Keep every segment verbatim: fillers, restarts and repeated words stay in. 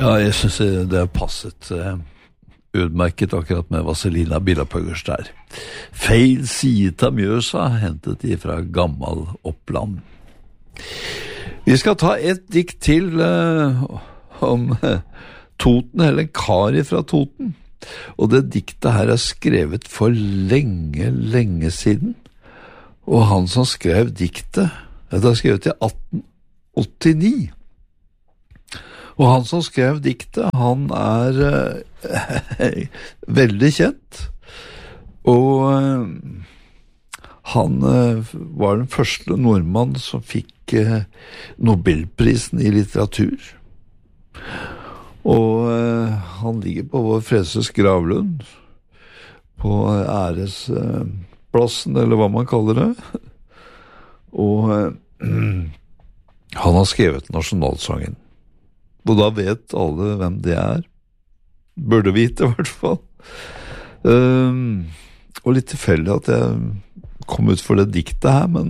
Ja, jeg synes det er passet eh, utmerket akkurat med Vazelina Bilopphøggers der. Feil side av Mjøsa, hentet de fra Gammal Oppland. Vi skal ta et dikt til eh, om eh, Toten, eller en kar fra Toten. Og det diktet her er skrevet for lenge, lenge siden. Og han som skrev diktet, det er skrevet i atten åttini. Og han som skrev diktet, han er eh, veldig kjent. Og eh, han eh, var den første nordmann som fikk eh, Nobelprisen i litteratur. Og eh, han ligger på vår Freses gravlund, på æresplassen, eller hva man kaller det. Og eh, han har skrevet nasjonalsangen. Og da vet alle hvem det er. Burde vite i hvert fall. Um, og litt tilfeldig at jeg kom ut for det diktet her, men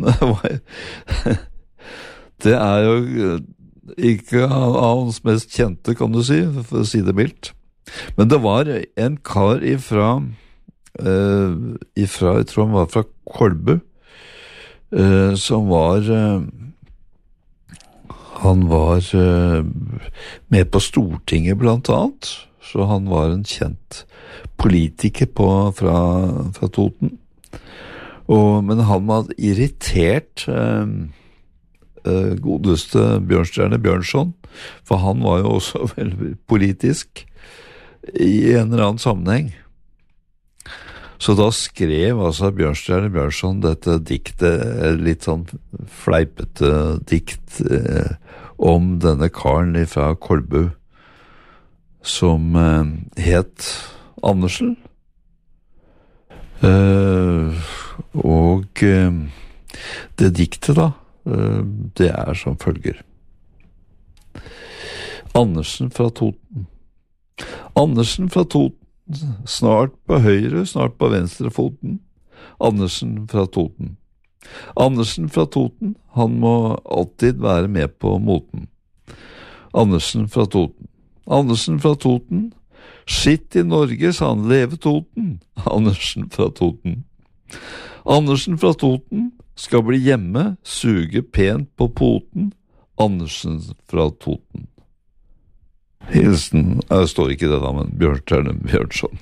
det er jo ikke av hans mest kjente, kan du si, for å si det mildt. Men det var en kar ifra, uh, ifra jeg tror han var fra Kolbu, uh, som var... Uh, Han var uh, med på Stortinget blant annet, så han var en kjent politiker på, fra, fra Toten. Og, men han var irritert uh, uh, godeste Bjørnstjerne Bjørnson, for han var jo også veldig politisk i en eller annen sammenheng. Så da skrev altså Bjørnstjerne Bjørnson dette diktet, litt sånn fleipete dikt eh, om denne karen fra Kolbu som eh, het Andersen. Eh, og eh, det diktet da, eh, det er som følger. Andersen fra Toten. Andersen fra Toten. Snart på høyre, snart på venstre foten. Andersen fra Toten. Andersen fra Toten, han må alltid være med på moten. Andersen fra Toten. Andersen fra Toten. Skitt i Norge, sa han, leve Toten. Andersen fra Toten. Andersen fra Toten skal bli hjemme, suge pent på poten. Andersen fra Toten. Hilsen, jeg står ikke det da, men Bjørnstjerne Bjørnson.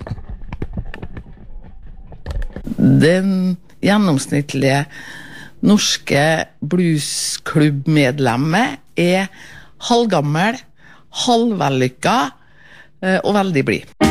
Den gjennomsnittlige norske bluesklubbmedlemmet er halvgammel, halvvellykka og veldig blid.